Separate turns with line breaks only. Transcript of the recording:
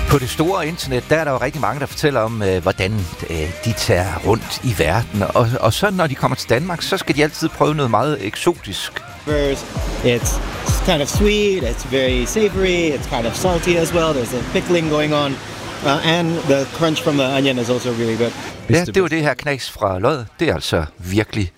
På det store internet, der er der jo rigtig mange, der fortæller om, hvordan de tager rundt i verden. Og så når de kommer til Danmark, så skal de altid prøve noget meget eksotisk.
It's kind of sweet, it's very savory, it's kind of salty as well. There's a pickling going on. And the crunch from the onion is also really good.
Ja, det var det her knas fra løget. Det er altså virkelig